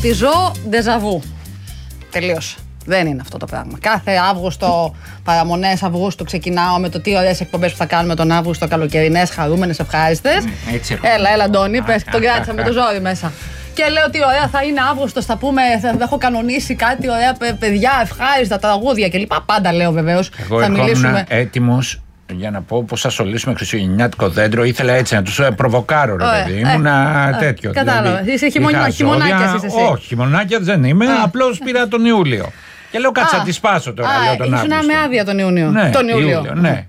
ότι ζω ντεζαβού. Τελείωσε. Δεν είναι αυτό το πράγμα. Κάθε Αύγουστο, παραμονές Αυγούστου, ξεκινάω με το τι ωραίες εκπομπές που θα κάνουμε τον Αύγουστο, καλοκαιρινές, χαρούμενες, ευχάριστες. Έλα, Αντώνη, πες, τον κράτησα με το ζόρι μέσα. Και λέω τι ωραία θα είναι Αύγουστος, θα πούμε, θα έχω κανονίσει κάτι ωραία παιδιά, ευχάριστα, τραγούδια κλπ. Πάντα λέω βεβαίως. Εγώ ήμουν έτοιμος για να πω πώς θα σωλήσουμε χριστουγεννιάτικο δέντρο. Ήθελα έτσι να τους προβοκάρω, ρε παιδί. Ήμουνα τέτοιο. Κατάλαβα. Είσαι χειμωνάκιας είσαι εσύ. Όχι, χειμωνάκιας δεν είμαι. Απλώς πήρα τον Ιούλιο. Και λέω κάτσα τη σπάσω τώρα. Ήσουν με άδεια τον Ιούνιο. Ναι, τον Ιούλιο. Ναι.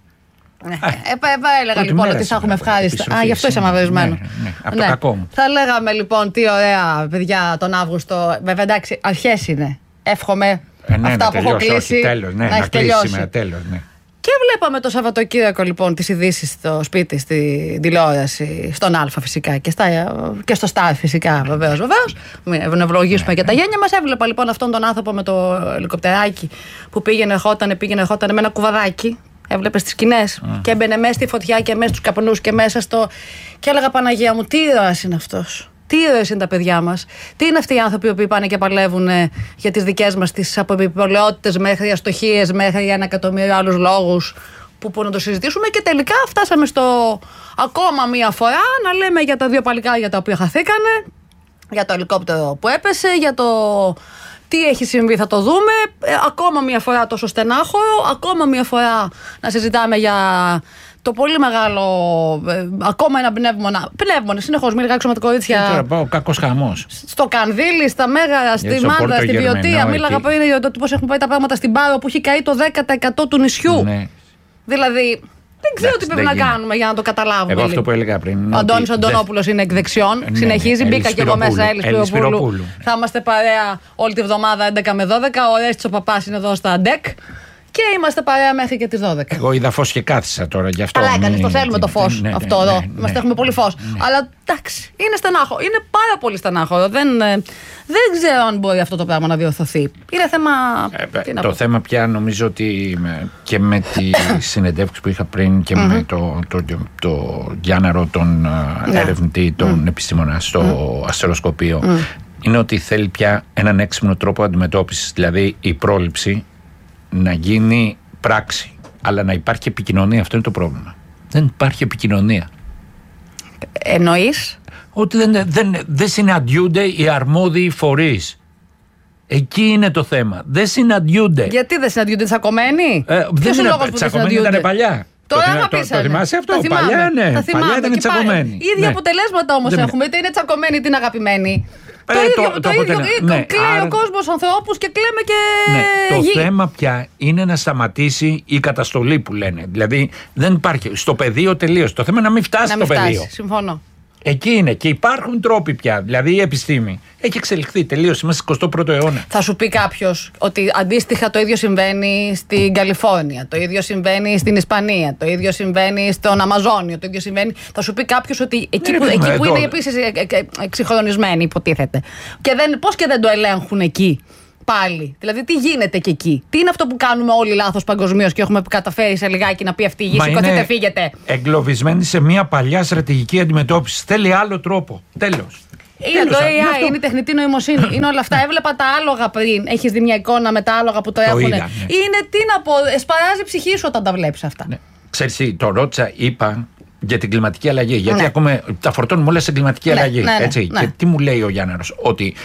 Έλεγα λοιπόν ότι θα έχουμε ευχάριστα. Γι' αυτό είσαι αμαβερισμένο. Από το κακό μου. Θα λέγαμε λοιπόν τι ωραία παιδιά τον Αύγουστο. Βέβαια εντάξει, αρχές είναι. Εύχομαι αυτά που έχω κλείσει να έχει τελειώσει. Και βλέπαμε το Σαββατοκύριακο λοιπόν τις ειδήσεις στο σπίτι, στην τηλεόραση, στον Α φυσικά και στο Σταρ φυσικά βεβαίως. Μην ευλογήσουμε και τα γένια μας. Έβλεπα λοιπόν αυτόν τον άνθρωπο με το ελικοπτεράκι που πήγαινε ερχόταν με ένα κουβαδάκι. Έβλεπε τις σκηνές και έμπαινε μέσα στη φωτιά και μέσα στους καπνούς και μέσα στο. Και έλεγα Παναγία μου, τι ήρωας είναι αυτός. Τι ήρωες είναι τα παιδιά μας. Τι είναι αυτοί οι άνθρωποι που πάνε και παλεύουν για τις δικές μας τις αποπιπολαιότητες μέχρι αστοχίες, μέχρι 1 εκατομμύριο άλλους λόγους που να το συζητήσουμε. Και τελικά φτάσαμε στο ακόμα μία φορά να λέμε για τα δύο παλικάρια τα οποία χαθήκανε, για το ελικόπτερο που έπεσε, για το τι έχει συμβεί θα το δούμε. Ακόμα μία φορά τόσο στενάχωρο, ακόμα μία φορά να συζητάμε για το πολύ μεγάλο, ακόμα ένα πνεύμονα, συνεχώς μην ράξουμε τα κορίτσια. Ο κακός χαμός. Στο Κανδύλι, στα Μέγαρα, στη Μάντα, στη Βιωτία. Μίλαγα πριν για το πώς έχουν πάει τα πράγματα στην Πάρο που έχει καεί το 10% του νησιού. Ναι. Δηλαδή, δεν ξέρω τι πρέπει να κάνουμε για να το καταλάβουμε. Εγώ αυτό που έλεγα πριν. Ο Αντώνης Αντωνόπουλος είναι εκ δεξιών. Συνεχίζει, μπήκα και εγώ μέσα, Έλλης Σπυροπούλου. Θα είμαστε παρέα όλη τη βδομάδα 11 με 12. Ο Ρέστης ο Παπάς είναι εδώ στα ΑΝΤΕΚ. Και είμαστε παρέα μέχρι και τις 12. Εγώ είδα φως και κάθισα τώρα γι' αυτό. Αλλά έκανες, το θέλουμε το φως αυτό εδώ. Είμαστε, έχουμε πολύ φως. Αλλά εντάξει, είναι στενάχωρο. Είναι πάρα πολύ στενάχωρο. Δεν ξέρω αν μπορεί αυτό το πράγμα να διορθωθεί. Είναι θέμα. Το θέμα πια νομίζω ότι και με τη συνεντεύξη που είχα πριν και με το Γιάνναρο, τον ερευνητή, τον επιστήμονα στο αστεροσκοπείο, είναι ότι θέλει πια έναν έξυπνο τρόπο αντιμετώπισης. Δηλαδή η πρόληψη να γίνει πράξη, αλλά να υπάρχει επικοινωνία. Αυτό είναι το πρόβλημα. Δεν υπάρχει επικοινωνία. Εννοείς? Ότι δεν συναντιούνται οι αρμόδιοι φορείς. Εκεί είναι το θέμα. Δεν συναντιούνται. Γιατί δεν συναντιούνται, τσακωμένοι? Ποιος είναι λόγος που τσακωμένοι? Ήταν παλιά. Τώρα το θυμάσαι αυτό? Παλιά, ναι. Παλιά ήταν τσακωμένοι. Ίδια αποτελέσματα όμως έχουμε. Είτε είναι τσακωμένοι είτε είναι αγαπημένοι. Το ίδιο. Κλαίει ο κόσμος ανθρώπους και κλαίμε και το θέμα πια είναι να σταματήσει η καταστολή που λένε. Δηλαδή δεν υπάρχει. Στο πεδίο τελείωσε. Το θέμα είναι να μην φτάσει στο πεδίο. Συμφωνώ. Εκεί είναι και υπάρχουν τρόποι πια. Δηλαδή η επιστήμη έχει εξελιχθεί τελείως. Είμαστε 21ο αιώνα. Θα σου πει κάποιος ότι αντίστοιχα το ίδιο συμβαίνει στην Καλιφόρνια, το ίδιο συμβαίνει στην Ισπανία, το ίδιο συμβαίνει στον Αμαζόνιο, το ίδιο συμβαίνει. Θα σου πει κάποιος ότι εκεί που είναι επίσης εξυγχρονισμένοι, υποτίθεται. Και πώς και δεν το ελέγχουν εκεί. Πάλι. Δηλαδή, τι γίνεται και εκεί? Τι είναι αυτό που κάνουμε όλοι λάθος παγκοσμίως και έχουμε καταφέρει σε λιγάκι να πει αυτή η γη, σηκωθείτε, φύγετε? Εγκλωβισμένοι σε μια παλιά στρατηγική αντιμετώπιση. Θέλει άλλο τρόπο. Τέλος. Είναι το AI, είναι η τεχνητή νοημοσύνη. Είναι όλα αυτά. Έβλεπα τα άλογα πριν. Έχεις δει μια εικόνα με τα άλογα που το έχουν? Είναι, τι να πω, εσπαράζει η ψυχή σου όταν τα βλέπεις αυτά. Ναι. Ξέρεις, το ρώτησα, είπα για την κλιματική αλλαγή. Γιατί τα φορτώνουμε όλα στην κλιματική αλλαγή. Έτσι. Και τι μου λέει ο Γιάνναρος? Ότι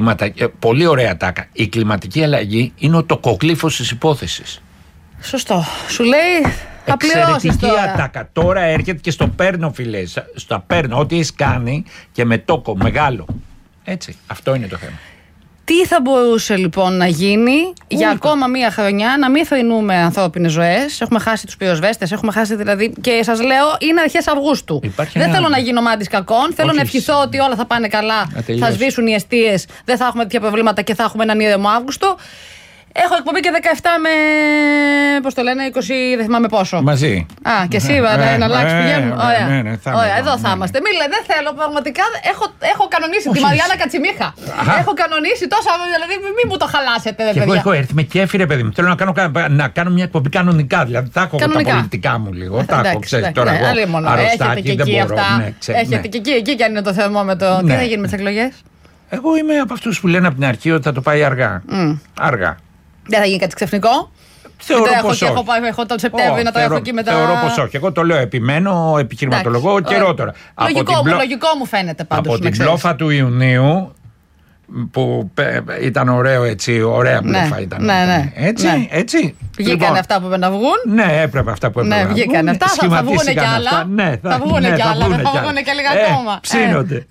πολύ ωραία τάκα. Η κλιματική αλλαγή είναι ο τοκοκλήφος της υπόθεσης. Σωστό. Σου λέει. Εξαιρετική ατάκα. Τώρα έρχεται και στο παίρνω, φίλε. Στο παίρνω. Ό,τι έχει κάνει και με τόκο μεγάλο. Έτσι. Αυτό είναι το θέμα. Τι θα μπορούσε λοιπόν να γίνει για ακόμα μία χρονιά, να μην θρηνούμε ανθρώπινες ζωές? Έχουμε χάσει τους πυροσβέστες, έχουμε χάσει δηλαδή. Και σας λέω, είναι αρχές Αυγούστου. Δεν θέλω να γίνω μάντης κακών. Θέλω να ευχηθώ ότι όλα θα πάνε καλά. Θα σβήσουν οι εστίες, δεν θα έχουμε τέτοια προβλήματα και θα έχουμε έναν ήρεμο Αύγουστο. Έχω εκπομπή και 17 με. Πώς το λένε, 20, δεν θυμάμαι πόσο. Μαζί. Και εσύ, να αλλάξει πηγαίνουμε. Ωραία, εδώ θα είμαστε. Δεν θέλω, πραγματικά. Έχω κανονίσει τη Μαριάννα Κατσιμίχα. Έχω κανονίσει τόσα. Δηλαδή, μην μου το χαλάσετε, ρε παιδιά. Εγώ έχω έρθει με κέφι, ρε παιδί μου. Θέλω να κάνω μια εκπομπή κανονικά. Δηλαδή, θα έχω τα πολιτικά μου λίγο. Τα έχω, ξέρει τώρα. Αρρωστάκι, δεν μπορώ. Έχετε και εκεί, αν είναι το θερμόμετρο. Τι θα γίνει με τις εκλογές? Εγώ είμαι από αυτούς που λένε από την αρχή ότι θα το πάει αργά. Αργά. Δεν θα γίνει κάτι ξαφνικό. Θεωρώ πως όχι. Έχω τον Σεπτέμβριο να το έχω εκεί μετά. Θεωρώ πως όχι. Εγώ το λέω, επιμένω, επιχειρηματολογώ καιρό τώρα. Λογικό μου φαίνεται πάντως. Από την μπλόφα του Ιουνίου, που ήταν ωραίο έτσι, ωραία μπλόφα ήταν. Ναι. Έτσι. Βγήκανε αυτά που έπρεπε να βγουν. Ναι, έπρεπε αυτά που έπρεπε να βγουν. Βγήκανε αυτά, θα βγουν κι άλλα. Ναι, θα βγουν κι άλλα, θα βγουν και λίγα ακόμα. Ψήνονται.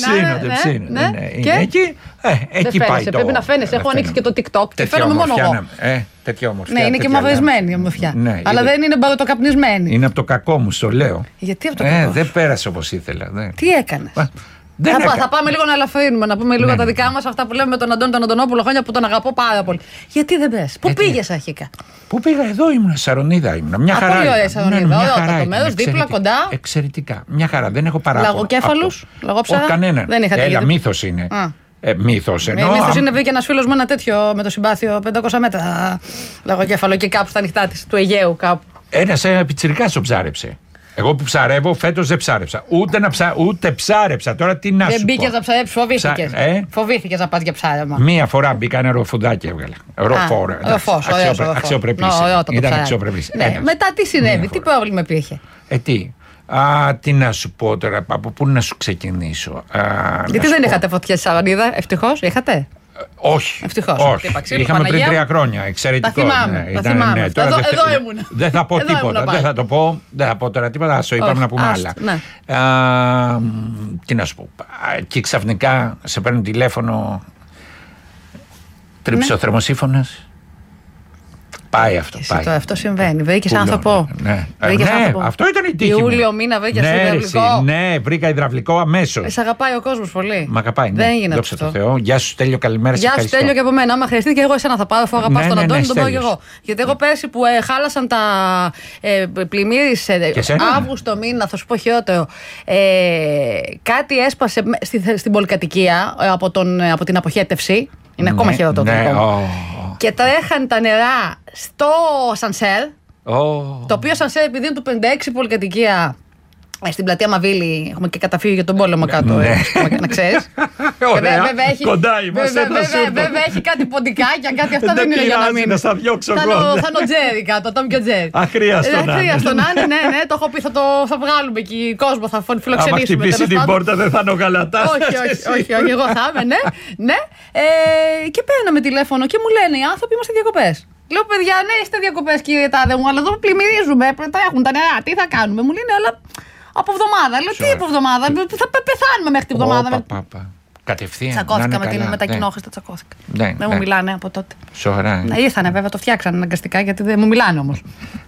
Εκεί πάει το. Πρέπει να φαίνεσαι. Έχω ανοίξει και το TikTok και φαίνομαι μόνο εγώ. Τέτοια ομορφιά. Ναι, είναι και μαυρισμένη η ομορφιά. Αλλά δεν είναι μπαρωτοκαπνισμένη. Είναι από το κακό μου, στο λέω. Γιατί από το κακό? Δεν πέρασε όπως ήθελα. Τι έκανες? Θα πάμε λίγο να ελαφρύνουμε, να πούμε λίγο τα δικά μας, αυτά που λέμε με τον Αντώνη τον Αντωνόπουλο χρόνια που τον αγαπώ πάρα πολύ. Γιατί δεν πες? Πού πήγες αρχικά? Πού πήγα? Εδώ ήμουν, Σαρονίδα ήμουν. Μια χαρά. Πολύ ωραία Σαρονίδα. Ωραίο το μέρος, δίπλα, κοντά. Εξαιρετικά. Μια χαρά. Δεν έχω παράπονο. Λαγοκέφαλους, λαγόψαρα. Κανέναν. Δεν είχατε? Έλα, μύθος είναι. Μύθος εννοώ. Μύθος είναι, βγήκε ένας φίλος με ένα τέτοιο, με το συμπάθειο 500 μέτρα λαγοκέφαλο και κάπου στα νυχτά της, του Αιγαίου κάπου. Ένας πιτσιρικάς το ψάρεψε. Εγώ που ψαρεύω φέτος δεν ψάρεψα. Ούτε ψάρεψα. Τώρα τι να σου πω. Δεν μπήκες να ψαρέψεις, φοβήθηκες. Φοβήθηκες να πας για ψάρεμα. Μία φορά μπήκα ένα ροφουδάκι έβγαλα. Ροφόρα. Αξιοπρεπής. Ήταν αξιοπρεπής. Μετά τι συνέβη, τι πρόβλημα υπήρχε? Τι να σου πω τώρα, από πού να σου ξεκινήσω. Γιατί δεν είχατε φωτιές στη Σαρονίδα, ευτυχώς, είχατε? Όχι. Ευτυχώς. Είχαμε πριν 3 χρόνια. Εξαιρετικό. Τα θυμάμαι. Εδώ ήμουν. Δεν θα πω τίποτα. Δεν θα πω τώρα τίποτα. Ας το είπαμε να πούμε άλλα. Τι να σου πω. Και ξαφνικά σε παίρνουν τηλέφωνο. Τρίψε ο θερμοσύφωνας. Πάει αυτό. Αυτό συμβαίνει. Βρήκες άνθρωπο. Ναι, αυτό ήταν η τύχη. Ιούλιο μήνα βρήκες υδραυλικό. Ναι, βρήκα υδραυλικό αμέσως. Σε αγαπάει ο κόσμος πολύ. Μ' αγαπάει. Δεν έγινε αυτό. Δόξα τω Θεώ. Γεια σου, Στέλιο, καλημέρα. Γεια σου, Στέλιο, και από μένα. Άμα χρειαστεί και εγώ εσένα θα πάρω, αφού αγαπάς τον Αντώνη, τον πάω και εγώ. Γιατί εγώ πέρσι που χάλασαν τα πλημμύρες Αύγουστο μήνα, θα σου πω χειρότερο. Κάτι έσπασε στην πολυκατοικία από την αποχέτευση. Είναι ακόμα χειρότερο. Και τρέχανε τα νερά στο σανσέρ. Το οποίο σανσέρ, επειδή είναι του 56 πολυκατοικία, στην πλατεία Μαβίλη, έχουμε και καταφύγιο για τον πόλεμο κάτω, να ξέρεις. Κοντά είμαστε. Βέβαια έχει κάτι ποντικάκια, κάτι αυτά δεν είναι για να μείνει. Θα διώξω εγώ. Θα είναι ο Τζέρι κάτω, Τόμ και ο Τζέρι. Αχρίαστο να είναι. Ναι, το έχω πει, θα βγάλουμε εκεί κόσμο, θα φιλοξενήσουμε. Αν χτυπήσει την πόρτα δεν θα είναι ο Γαλατάς. Όχι, εγώ θα είμαι, ναι. Και παίρναμε τηλέφωνο και μου λένε οι άνθρωποι είμαστε διακοπές. Λέω, παιδιά, ναι, είστε διακοπές, κύριε τάδε μου, αλλά εδώ πλημμυρίζουμε, τρέχουν τα νερά, τι θα κάνουμε? Μου λένε, αλλά από εβδομάδα. Λέω, τι από εβδομάδα? Θα πεθάνουμε μέχρι την εβδομάδα. Κατευθείαν. Τσακώθηκα με τα κοινόχρηστα, τσακώθηκα. Δεν μου μιλάνε από τότε. Σοβαρά. Ήρθανε βέβαια, το φτιάξανε αναγκαστικά γιατί δεν μου μιλάνε όμως.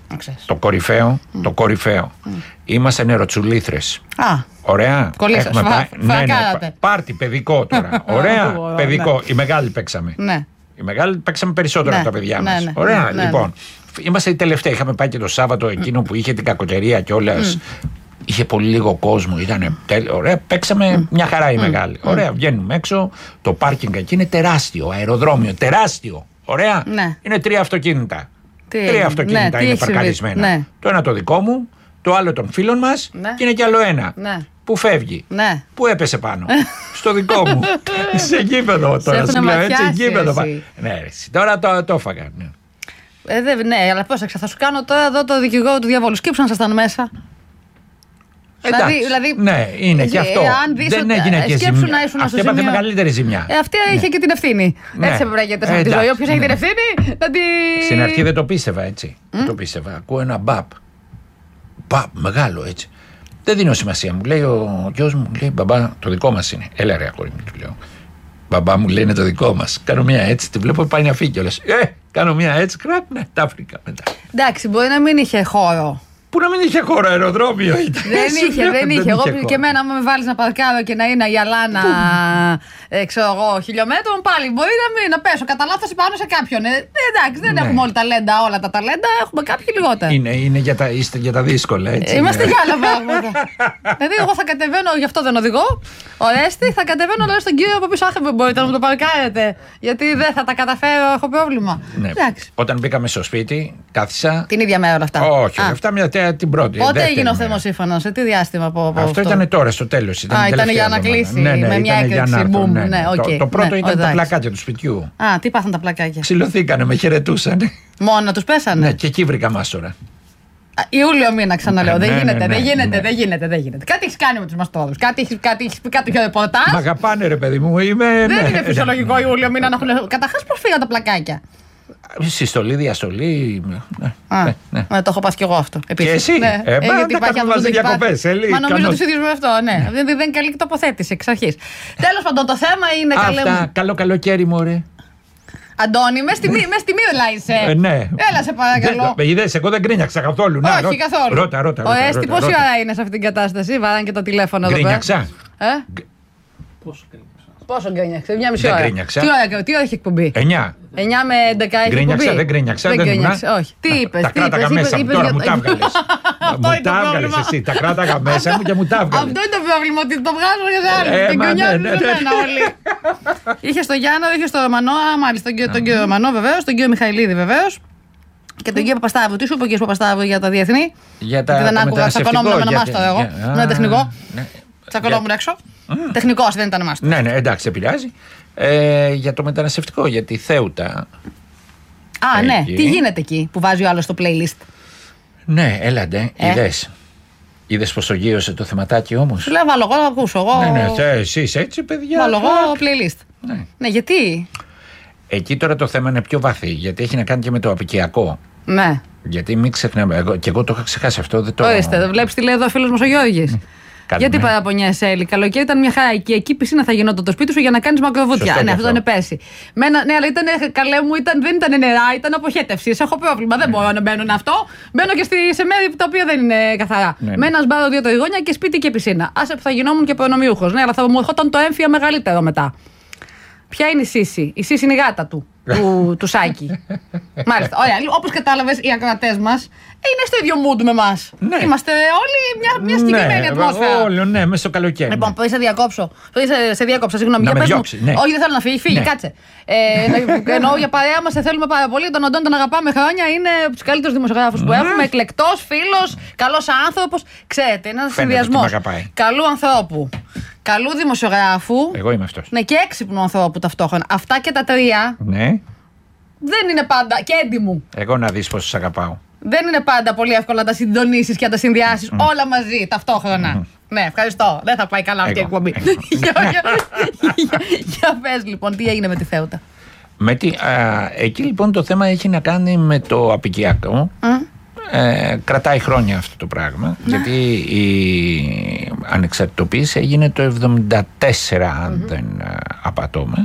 Το κορυφαίο. Είμαστε νεροτσουλήθρες. Ωραία. Κολλήσατε. Πάρτι παιδικό τώρα. Ωραία. Παιδικό. Η μεγάλη παίξαμε. Η μεγάλη παίξαμε περισσότερο από τα παιδιά μας. Ωραία. Λοιπόν, είμαστε οι τελευταίοι. Είχαμε πάει και το Σάββατο εκείνο που είχε την κακοκαιρία κιόλας. Είχε πολύ λίγο κόσμο, ήταν ωραία. Παίξαμε μια χαρά η μεγάλη. Ωραία, βγαίνουμε έξω. Το πάρκινγκ εκεί είναι τεράστιο, αεροδρόμιο, τεράστιο. Ωραία. Είναι 3 αυτοκίνητα. 3 αυτοκίνητα είναι παρκαρισμένα. Το ένα το δικό μου, το άλλο των φίλων μας και είναι κι άλλο ένα. Που φεύγει. Που έπεσε πάνω. Στο δικό μου. Σε γήπεδο τώρα. Σου λέω έτσι, γήπεδο. Ναι, τώρα το έφαγα. Ναι, αλλά πώς θα σου κάνω τώρα εδώ το δικηγόρο του διαβόλου. Σκύψαν ήσασταν μέσα. Δηλαδή, ναι, είναι και αυτό. Δεν έγινε και ζημιά. Αυτή έπαθε μεγαλύτερη ζημιά. Αυτή είχε και την ευθύνη. Έτσι έπρεπε να γίνεται σε αυτή τη ζωή. Όποιος έχει την ευθύνη, να τη. Στην αρχή δεν το πίστευα έτσι. Το πίστευα. Ακούω ένα μπαπ. Μπαπ, μεγάλο έτσι. Δεν δίνω σημασία. Μου λέει ο γιος μου, λέει μπαμπά, το δικό μας είναι. Έλα ρε αγόρι μου, του λέω. Μπαμπά μου λέει είναι το δικό μας. Κάνω μία έτσι, τη βλέπω πάει να φύγει κιόλας. Κάνω μία έτσι, κράκ, ναι, τα βρήκα μετά. Εντάξει, μπορεί να μην είχε χώρο. Πού να μην είχε χώρο, αεροδρόμιο ήταν. Δεν είχε. Εγώ και εμένα, άμα με βάλεις να παρκάρω και να είναι η Αλάνα, ξέρω εγώ, χιλιόμετρων, πάλι μπορεί να πέσω κατά λάθος πάνω σε κάποιον. Εντάξει, δεν έχουμε όλοι όλα τα ταλέντα, έχουμε κάποιοι λιγότερα. Είστε για τα δύσκολα, έτσι. Είμαστε για άλλα πράγματα. Δηλαδή, εγώ θα κατεβαίνω, γι' αυτό δεν οδηγώ. Ορέστη, θα κατεβαίνω, λέω στον κύριο από πίσω, άχε μπορείτε να μου το παρκάρετε. Γιατί δεν θα τα καταφέρω, έχω πρόβλημα. Όταν μπήκαμε στο σπίτι, κάθισα. Την ίδια μέρα όλα αυτά. Όχι, αυτά μια τελευταία την πρώτη. Πότε έγινε ο θερμοσύφωνος, σε τι διάστημα από αυτό? Ήταν τώρα στο τέλος. Ήταν για να κλείσει με μια έκρηξη. Το πρώτο ήταν τα πλακάκια του σπιτιού. Τι πάθαν τα πλακάκια? Ξυλωθήκανε, με χαιρετούσαν. Μόνο τους πέσανε? Ναι, και εκεί βρήκα μάστορα. Ιούλιο μήνα, ξαναλέω. Δεν γίνεται. Κάτι έχει κάνει με τους μαστόδους. Κάτι έχει πει κάποιο ρεπορτάζ. Μ' αγαπάνε, ρε παιδί μου. Δεν είναι φυσιολογικό Ιούλιο μήνα να έχουν. Καταρχάς, πώς φύγαν τα πλακάκια? Συστολή, διαστολή. Ναι, το έχω πάθει κι εγώ αυτό. Και εσύ? Γιατί υπάρχει μαζί διακοπές. Μα νομίζω τους ίδιους με αυτό. Δεν είναι καλή τοποθέτηση εξ αρχής. Τέλος πάντων, το θέμα είναι καλό καλοκαίρι, μωρέ. Αντώνη, μες στη μύρλα είσαι. Ναι. Έλα, σε παρακαλώ. Είδες, εγώ δεν γκρίνιαξα καθόλου. Όχι, καθόλου. Ρώτα. Ο Έστη, πόση ώρα είναι σε αυτή την κατάσταση? Βάραν και το τηλέφωνο εδώ πέρα. Γκρίνιαξα. Πόσο γκρίνιαξε? Μια μισή ώρα. Τι ώρα έχει εκπομπή? 9 με 11 έχει εκπομπή. Γκρίνιαξα, δεν γκρίνιαξα. Όχι. Τι είπες? Τα κράταγα μέσα μου, τώρα μου τα έβγαλες. Μου τα έβγαλες εσύ. Τα κράταγα μέσα μου και μου τα έβγαλες. Αυτό είναι το πρόβλημα, ότι το βγάζω για άλλους. Την γκρινιάζουν σε μένα όλοι. Είχε στο Γιάννο, είχε στο Ρωμανό, μάλιστα τον κύριο Ρωμανό βεβαίως, τον κύριο Μιχαηλίδη βεβαίως. Και τον κύριο Παπασταύρου. Τι σου είπε ο κύριος Παπασταύρου για τα διεθνή? Δεν άκουγα, τσακωνόμουν με ένα μάστορα εγώ. Με ένα τεχνικό. Τσακωνόμουν έξω. Τεχνικός, δεν ήταν μάστορα. Ναι, εντάξει, επηρεάζει. Για το μεταναστευτικό, για τη Θέουτα. Ναι. Τι γίνεται εκεί που βάζει ο άλλος στο playlist? Ναι, έλαντε, είδες πως το γύρωσε το θεματάκι όμως? Σου λέω, βάλω εγώ να ακούσω. Ναι, εσείς έτσι, παιδιά. Βάλω εγώ playlist. Ναι, γιατί? Εκεί τώρα το θέμα είναι πιο βαθύ, γιατί έχει να κάνει και με το απικιακό. Ναι. Γιατί μην ξεχνάμε, και εγώ το είχα ξεχάσει αυτό. Ορίστε, βλέπεις τι λέει εδώ ο φίλος μας ο Γιώργης. Γιατί παραπονιέσαι, Έλλη? Καλοκαίρι ήταν μια χαρά. Και εκεί πισίνα θα γινόταν το σπίτι σου για να κάνεις μακροβουτιά. Ναι, αυτό ήταν πέρσι. Ναι, αλλά καλέ μου, δεν ήταν νερά, ήταν αποχέτευση. Έχω πρόβλημα. Δεν μπορώ να μπαίνω αυτό. Μπαίνω και σε μέρη τα οποία δεν είναι καθαρά. Με ένα σπάρο 2 τριγώνια και σπίτι και πισίνα. Άσε που θα γινόμουν και προνομιούχος. Ναι, αλλά θα μου ερχόταν το έμφυα μεγαλύτερο μετά. Ποια είναι η Σύση? Η Σύση είναι η γάτα του Σάκη. Μάλιστα. Ωραία. Όπως κατάλαβες, οι ακροατές μας είναι στο ίδιο mood με εμάς. Ναι. Είμαστε όλοι μια συγκεκριμένη ατμόσφαιρα. Όλοι, ναι, μέσα στο καλοκαίρι. Λοιπόν, πριν σε διάκοψα, συγγνώμη. Να με διώξει, ναι. Όχι, δεν θέλω να φύγει, ναι. Κάτσε. Εννοώ για παρέα μας, θέλουμε πάρα πολύ. Τον Αντών τον αγαπάμε χρόνια. Είναι από τους καλύτερους δημοσιογράφους που έχουμε. Εκλεκτός, φίλος, καλός άνθρωπος. Ξέρετε, είναι ένας συνδυασμός καλού ανθρώπου, καλού δημοσιογράφου. Εγώ είμαι αυτός. Ναι, και έξυπνου ανθρώπου ταυτόχρονα. Αυτά και τα τρία. Ναι. Δεν είναι πάντα. Και έντιμου. Εγώ να δεις πως σας αγαπάω. Δεν είναι πάντα πολύ εύκολο να τα συντονίσεις και να τα συνδυάσεις όλα μαζί ταυτόχρονα. Ναι, ευχαριστώ. Δεν θα πάει καλά αυτή η εκπομπή. Για πες λοιπόν, τι έγινε με τη Θέουτα? Εκεί λοιπόν το θέμα έχει να κάνει με το απικιακό. Κρατάει χρόνια αυτό το πράγμα, γιατί η ανεξαρτητοποίηση έγινε το 1974 αν δεν απατώμε.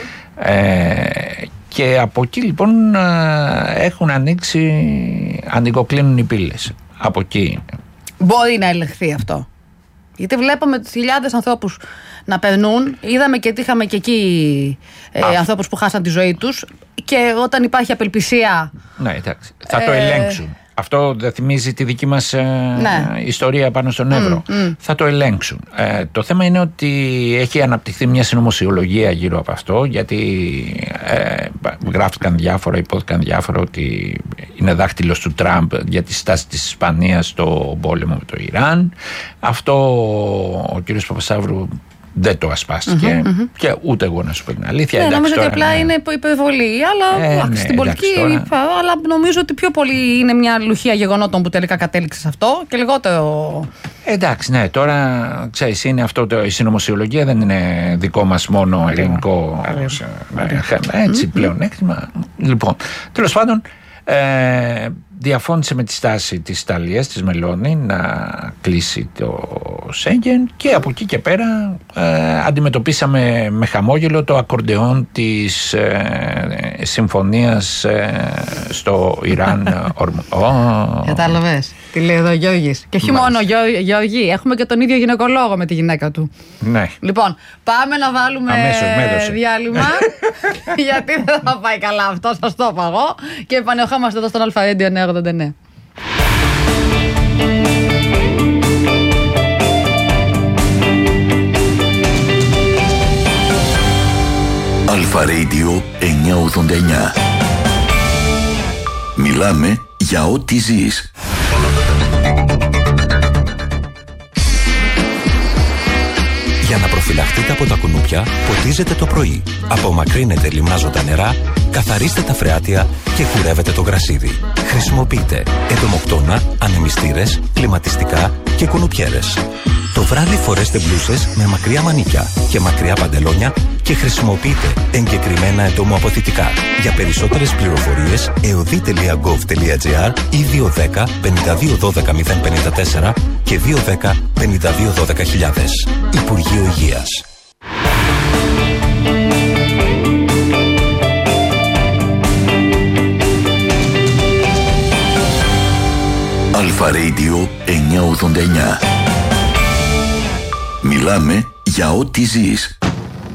Και από εκεί λοιπόν έχουν ανοιγοκλίνουν οι πύλες. Από εκεί. Μπορεί να ελεγχθεί αυτό? Γιατί βλέπαμε τις χιλιάδες ανθρώπους να περνούν. Είδαμε και είχαμε και εκεί ανθρώπους που χάσαν τη ζωή τους. Και όταν υπάρχει απελπισία. Ναι, εντάξει. Θα το ελέγξουν. Αυτό δεν θυμίζει τη δική μας ιστορία πάνω στον Εύρο. Θα το ελέγξουν. Το θέμα είναι ότι έχει αναπτυχθεί μια συνωμοσιολογία γύρω από αυτό, γιατί γράφτηκαν διάφορα, υπόθηκαν διάφορα ότι είναι δάχτυλος του Τραμπ για τη στάση της Ισπανίας στο πόλεμο με το Ιράν. Αυτό ο κύριος Παπασταύρου δεν το ασπάστηκε και ούτε εγώ να σου πω την αλήθεια. Ναι, νομίζω ότι απλά είναι υπερβολή. Αλλά στην πολιτική. Αλλά νομίζω ότι πιο πολύ είναι μια λουχία γεγονότων που τελικά κατέληξε σε αυτό και λιγότερο. Εντάξει, ναι, τώρα ξέρεις, είναι αυτό η συνωμοσιολογία δεν είναι δικό μας μόνο ελληνικό. Έτσι πλέον έκτημα. Λοιπόν, τέλος πάντων. Διαφώνησε με τη στάση της Ιταλίας, της Μελώνη, να κλείσει το Σέγγεν και από εκεί και πέρα αντιμετωπίσαμε με χαμόγελο το ακορντεόν της συμφωνίας στο Ιράν. Κατάλαβες τι λέει εδώ ο Γιώργης? Και όχι μόνο Γιώργη, έχουμε και τον ίδιο γυναικολόγο με τη γυναίκα του. Ναι. Λοιπόν, πάμε να βάλουμε διάλειμμα γιατί δεν θα πάει καλά αυτό, σας το είπα εγώ. Και επανερχόμαστε εδώ στον Αλφα Radio 989. Αλφα Radio 989. Μιλάμε για ό,τι ζεις. Για να προφυλαχτείτε από τα κουνούπια, ποτίζετε το πρωί. Απομακρύνετε λιμνάζοντα νερά, καθαρίστε τα φρεάτια και κουρεύετε το γρασίδι. Χρησιμοποιείτε εντομοκτώνα, ανεμιστήρες, κλιματιστικά και κουνουπιέρες. Το βράδυ φορέστε μπλούσες με μακριά μανίκια και μακριά παντελόνια και χρησιμοποιείτε εγκεκριμένα εντομοαποθητικά. Για περισσότερες πληροφορίες, eodi.gov.gr ή 210 52 12 054 και 210 52 12 χιλιάδες. Υπουργείο Υγείας. Αλφα Radio 989. Μιλάμε για ό,τι ζεις.